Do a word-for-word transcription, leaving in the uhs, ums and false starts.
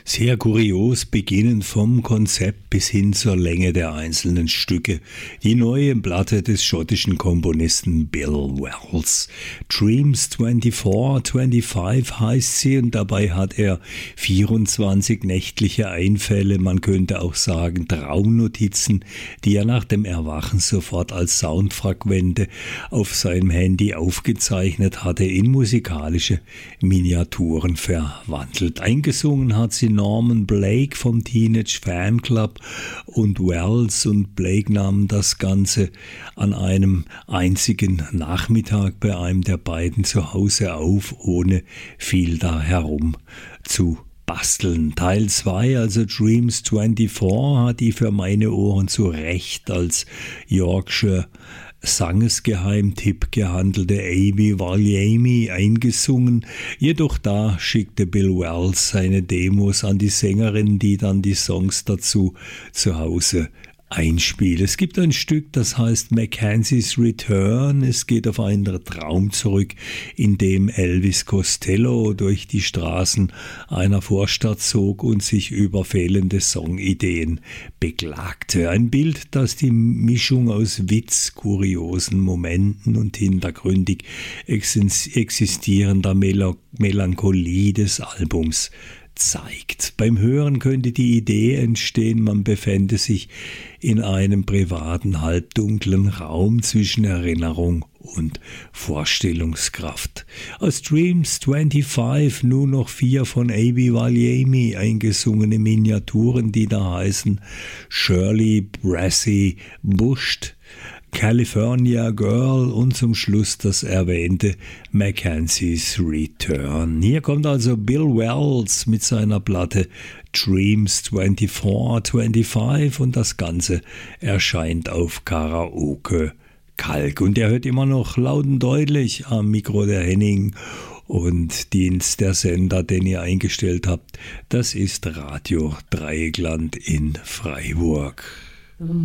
Sehr kurios, beginnend vom Konzept bis hin zur Länge der einzelnen Stücke. Die neue Platte des schottischen Komponisten Bill Wells. Dreams vierundzwanzig fünfundzwanzig heißt sie und dabei hat er vierundzwanzig nächtliche Einfälle, man könnte auch sagen Traumnotizen, die er nach dem Erwachen sofort als Soundfragmente auf seinem Handy aufgezeichnet hatte, in musikalische Miniaturen verwandelt. Eingesungen hat sie Norman Blake vom Teenage Fanclub und Wells und Blake nahmen das Ganze an einem einzigen Nachmittag bei einem der beiden zu Hause auf, ohne viel da herum zu basteln. Teil zwei, also Dreams vierundzwanzig, hat die für meine Ohren zu Recht als Yorkshire Sangesgeheimtipp gehandelte Amy Valiemi eingesungen, jedoch da schickte Bill Wells seine Demos an die Sängerin, die dann die Songs dazu zu Hause einspielt. Es gibt ein Stück, das heißt Mackenzie's Return. Es geht auf einen Traum zurück, in dem Elvis Costello durch die Straßen einer Vorstadt zog und sich über fehlende Songideen beklagte. Ein Bild, das die Mischung aus Witz, kuriosen Momenten und hintergründig existierender Melancholie des Albums zeigt. Beim Hören könnte die Idee entstehen, man befände sich in einem privaten, halbdunklen Raum zwischen Erinnerung und Vorstellungskraft. Aus Dreams vierundzwanzig nur noch vier von Amy Valiemi eingesungene Miniaturen, die da heißen Shirley Brassey Bushed, California Girl und zum Schluss das erwähnte Mackenzie's Return. Hier kommt also Bill Wells mit seiner Platte Dreams vierundzwanzig fünfundzwanzig und das Ganze erscheint auf Karaoke Kalk. Und er hört immer noch laut und deutlich am Mikro der Henning und Dienst der Sender, den ihr eingestellt habt. Das ist Radio Dreieckland in Freiburg.